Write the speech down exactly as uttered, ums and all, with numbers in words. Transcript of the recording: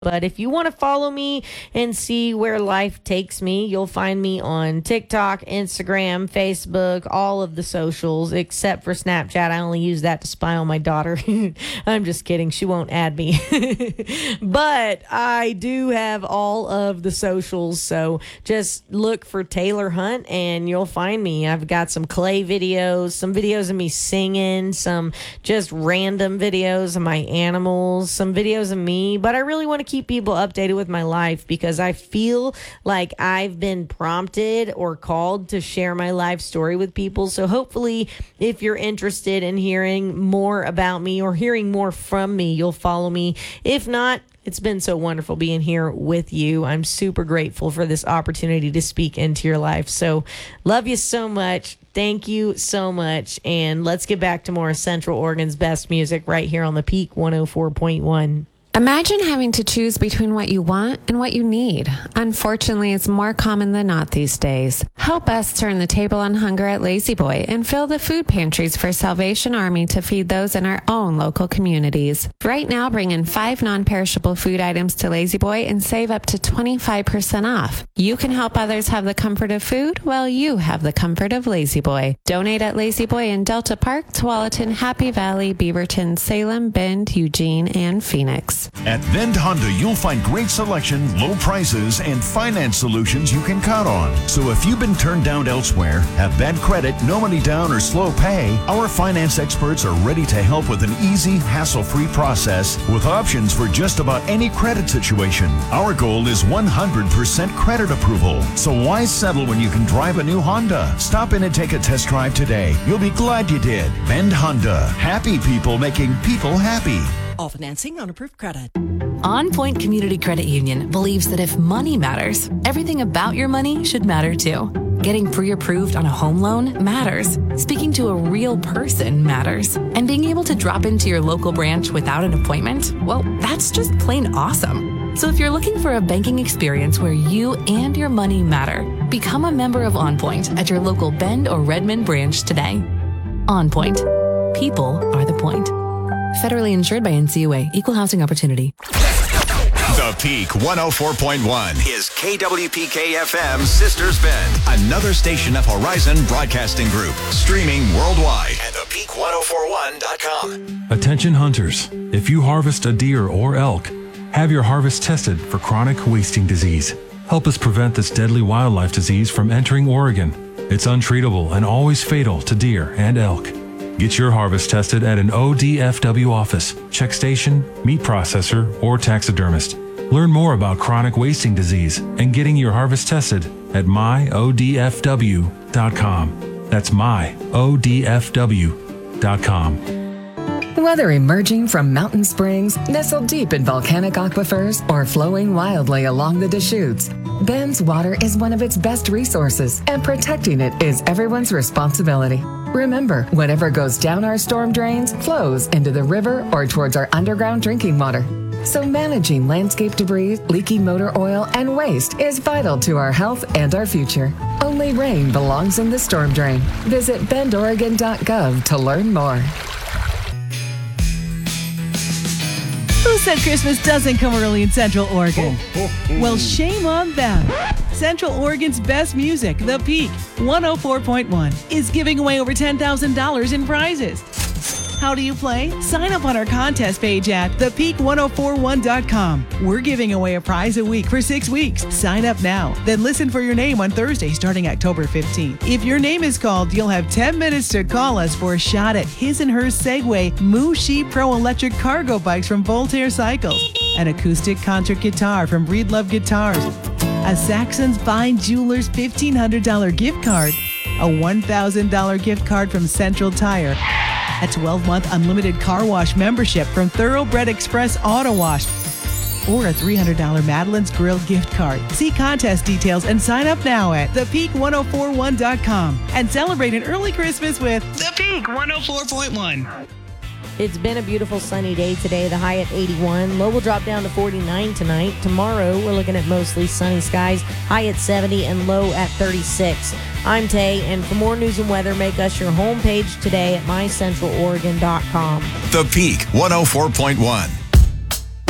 But if you want to follow me and see where life takes me, you'll find me on TikTok, Instagram, Facebook, all of the socials, except for Snapchat. I only use that to spy on my daughter. I'm just kidding. She won't add me. But I do have all of the socials. So just look for Taylor Hunt and you'll find me. I've got some clay videos, some videos of me singing, some just random videos of my animals, some videos of me. But I really want to keep people updated with my life because I feel like I've been prompted or called to share my life story with people. So hopefully if you're interested in hearing more about me or hearing more from me, you'll follow me. If not, it's been so wonderful being here with you. I'm super grateful for this opportunity to speak into your life. So love you so much. Thank you so much. And let's get back to more Central Oregon's best music right here on the Peak one oh four point one. Imagine having to choose between what you want and what you need. Unfortunately, it's more common than not these days. Help us turn the table on hunger at Lazy Boy and fill the food pantries for Salvation Army to feed those in our own local communities. Right now, bring in five non-perishable food items to Lazy Boy and save up to twenty-five percent off. You can help others have the comfort of food while you have the comfort of Lazy Boy. Donate at Lazy Boy in Delta Park, Tualatin, Happy Valley, Beaverton, Salem, Bend, Eugene, and Phoenix. At Bend Honda, you'll find great selection, low prices, and finance solutions you can count on. So if you've been turned down elsewhere, have bad credit, no money down, or slow pay, our finance experts are ready to help with an easy, hassle-free process with options for just about any credit situation. Our goal is one hundred percent credit approval. So why settle when you can drive a new Honda? Stop in and take a test drive today. You'll be glad you did. Bend Honda. Happy people making people happy. All financing on approved credit. On Point Community Credit Union believes that if money matters, everything about your money should matter too. Getting pre-approved on a home loan matters. Speaking to a real person matters. And being able to drop into your local branch without an appointment, well, that's just plain awesome. So if you're looking for a banking experience where you and your money matter, become a member of On Point at your local Bend or Redmond branch today. On Point. People are the point. Federally insured by N C U A. Equal Housing Opportunity. The Peak one oh four point one is K W P K F M's Sisters Bend, another station of Horizon Broadcasting Group, streaming worldwide at the peak one oh four one dot com. Attention hunters, if you harvest a deer or elk, have your harvest tested for chronic wasting disease. Help us prevent this deadly wildlife disease from entering Oregon. It's untreatable and always fatal to deer and elk. Get your harvest tested at an O D F W office, check station, meat processor, or taxidermist. Learn more about chronic wasting disease and getting your harvest tested at my O D F W dot com. That's my O D F W dot com. Whether emerging from mountain springs, nestled deep in volcanic aquifers, or flowing wildly along the Deschutes, Bend's water is one of its best resources, and protecting it is everyone's responsibility. Remember, whatever goes down our storm drains flows into the river or towards our underground drinking water. So managing landscape debris, leaky motor oil, and waste is vital to our health and our future. Only rain belongs in the storm drain. Visit bend oregon dot gov to learn more. Who said Christmas doesn't come early in Central Oregon? Well, shame on them. Central Oregon's best music, The Peak one oh four point one, is giving away over ten thousand dollars in prizes. How do you play? Sign up on our contest page at the peak one oh four one dot com. We're giving away a prize a week for six weeks. Sign up now. Then listen for your name on Thursday starting October fifteenth. If your name is called, you'll have ten minutes to call us for a shot at his and hers Segway Mushi Pro electric cargo bikes from Voltaire Cycles, an acoustic concert guitar from Breedlove Guitars, a Saxon's Fine Jewelers fifteen hundred dollars gift card, a one thousand dollars gift card from Central Tire, a twelve-month unlimited car wash membership from Thoroughbred Express Auto Wash, or a three hundred dollars Madeline's Grill gift card. See contest details and sign up now at the peak one oh four one dot com and celebrate an early Christmas with The Peak one oh four point one. It's been a beautiful sunny day today. The high at eighty-one. Low will drop down to forty-nine tonight. Tomorrow, we're looking at mostly sunny skies. High at seventy and low at thirty-six. I'm Tay, and for more news and weather, make us your homepage today at my central oregon dot com. The Peak one oh four point one.